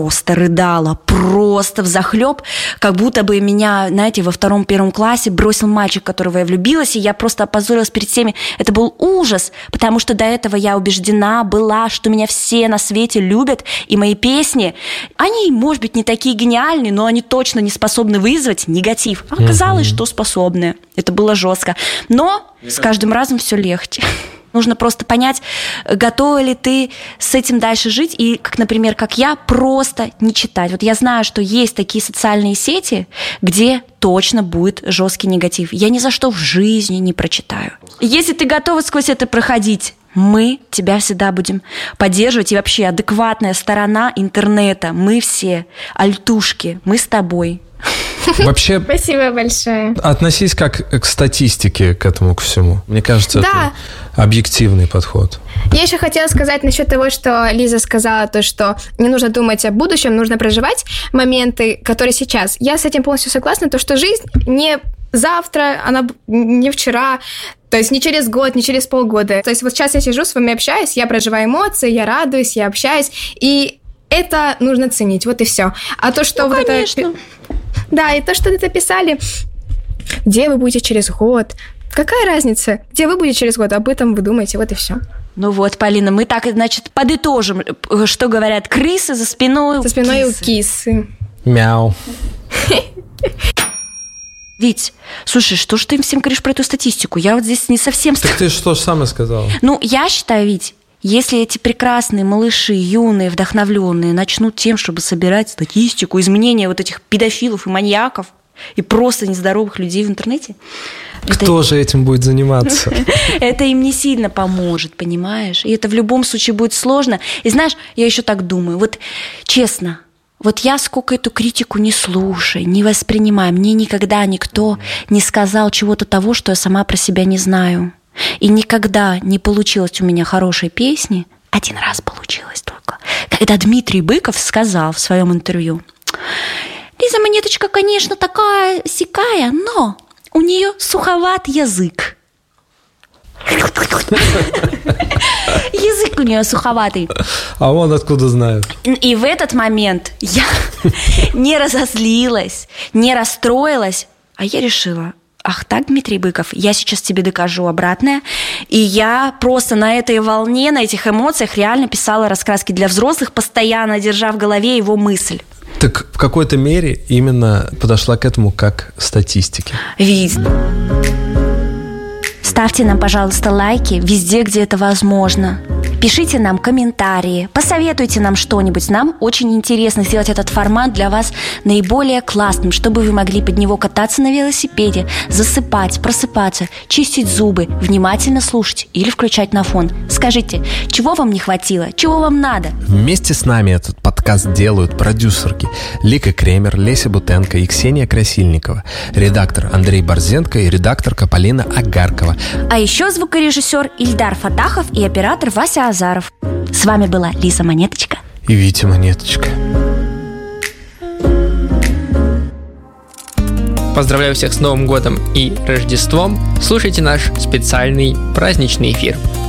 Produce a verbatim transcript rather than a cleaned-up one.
просто рыдала, просто взахлеб, как будто бы меня, знаете, во втором-первом классе бросил мальчик, в которого я влюбилась, и я просто опозорилась перед всеми. Это был ужас, потому что до этого я убеждена была, что меня все на свете любят, и мои песни, они, может быть, не такие гениальные, но они точно не способны вызвать негатив. А оказалось, mm-hmm. что способны. Это было жестко. Но с каждым разом все легче. Нужно просто понять, готова ли ты с этим дальше жить, и, как, например, как я, просто не читать. Вот я знаю, что есть такие социальные сети, где точно будет жесткий негатив. Я ни за что в жизни не прочитаю. Если ты готова сквозь это проходить, мы тебя всегда будем поддерживать. И вообще адекватная сторона интернета. Мы все альтушки, мы с тобой. Вообще, спасибо большое. Относись как к статистике, к этому, к всему. Мне кажется, да. это объективный подход. Я еще хотела сказать насчет того, что Лиза сказала, то, что не нужно думать о будущем, нужно проживать моменты, которые сейчас. Я с этим полностью согласна, то, что жизнь не завтра, она не вчера, то есть не через год, не через полгода. То есть вот сейчас я сижу, с вами общаюсь, я проживаю эмоции, я радуюсь, я общаюсь, и это нужно ценить, вот и все. А то, что ну, вот конечно. это... Да, и то, что это писали, где вы будете через год, какая разница, где вы будете через год, об этом вы думаете, вот и все. Ну вот, Полина, мы так, значит, подытожим, что говорят крысы за спиной За спиной у кисы. у кисы. Мяу. Вить, слушай, что ж ты им всем говоришь про эту статистику? Я вот здесь не совсем... Так ты что же сама сказала? Ну, я считаю, Вить, если эти прекрасные малыши, юные, вдохновленные, начнут тем, чтобы собирать статистику, изменения вот этих педофилов и маньяков, и просто нездоровых людей в интернете... Кто это... же этим будет заниматься? Это им не сильно поможет, понимаешь? И это в любом случае будет сложно. И знаешь, я еще так думаю, вот честно... Вот я сколько эту критику не слушаю, не воспринимаю, мне никогда никто не сказал чего-то того, что я сама про себя не знаю. И никогда не получилось у меня хорошей песни, один раз получилось только, когда Дмитрий Быков сказал в своем интервью: Лиза Монеточка, конечно, такая сякая, но у нее суховат язык. Язык у нее суховатый. А он откуда знает? И в этот момент я не разозлилась, не расстроилась, а я решила: ах так, Дмитрий Быков, я сейчас тебе докажу обратное. И я просто на этой волне, на этих эмоциях реально писала раскраски для взрослых, постоянно держа в голове его мысль. Так в какой-то мере именно подошла к этому как статистике. Вить. Ставьте нам, пожалуйста, лайки везде, где это возможно. Пишите нам комментарии, посоветуйте нам что-нибудь. Нам очень интересно сделать этот формат для вас наиболее классным, чтобы вы могли под него кататься на велосипеде, засыпать, просыпаться, чистить зубы, внимательно слушать или включать на фон. Скажите, чего вам не хватило, чего вам надо? Вместе с нами этот подкаст делают продюсерки Лика Кремер, Леся Бутенко и Ксения Красильникова, редактор Андрей Борзенко и редакторка Полина Агаркова. А еще звукорежиссер Ильдар Фатахов и оператор Вася Азаров. С вами была Лиза Монеточка и Витя Монеточка. Поздравляю всех с Новым годом и Рождеством. Слушайте наш специальный праздничный эфир.